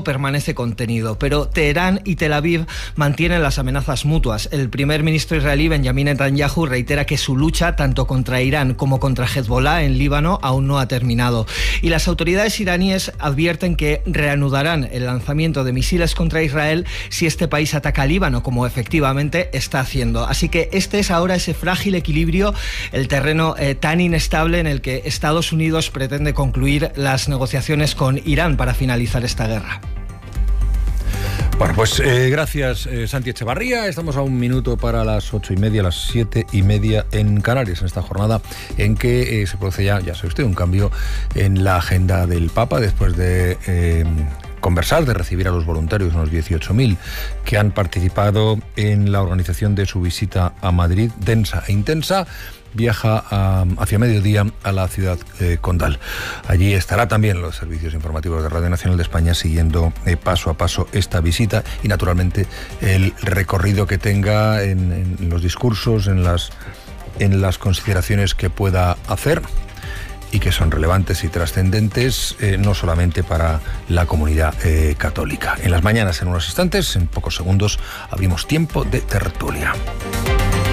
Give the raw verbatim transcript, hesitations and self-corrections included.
permanece contenido, pero Teherán y Tel Aviv mantienen las amenazas mutuas. El primer ministro israelí, Benjamin Netanyahu, reitera que su lucha tanto contra Irán como contra Hezbollah en Líbano aún no ha terminado. Y las autoridades iraníes advierten que reanudarán el lanzamiento de misiles contra Israel si este país ataca a Líbano, como efectivamente está haciendo. Así que este es ahora ese frágil equilibrio, el terreno eh, tan inestable en el que Estados Unidos pretende concluir las negociaciones con Irán para finalizar esta guerra. Bueno, pues eh, gracias eh, Santi Echevarría. Estamos a un minuto para las ocho y media, las siete y media en Canarias, en esta jornada en que eh, se produce ya, ya sabe usted, un cambio en la agenda del Papa después de eh, conversar, de recibir a los voluntarios, unos dieciocho mil que han participado en la organización de su visita a Madrid, densa e intensa. Viaja a, hacia mediodía a la ciudad eh, condal. Allí estará también los servicios informativos de Radio Nacional de España siguiendo eh, paso a paso esta visita y naturalmente el recorrido que tenga en, en los discursos, en las, en las consideraciones que pueda hacer y que son relevantes y trascendentes, eh, no solamente para la comunidad eh, católica. En las mañanas, en unos instantes, en pocos segundos, abrimos tiempo de tertulia.